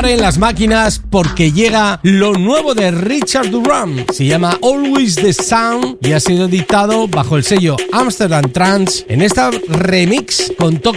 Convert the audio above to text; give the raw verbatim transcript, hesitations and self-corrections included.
preparen las máquinas porque llega lo nuevo de Richard Durand. Se llama Always the Sound y ha sido editado bajo el sello Amsterdam Trance en esta remix con toques